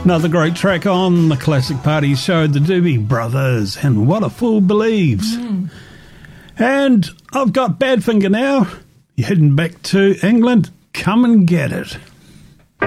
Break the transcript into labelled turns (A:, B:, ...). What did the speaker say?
A: Another great track on the Classic Party Show, the Doobie Brothers, and What a Fool Believes. And I've got Badfinger now. You're heading back to England. Come and get it.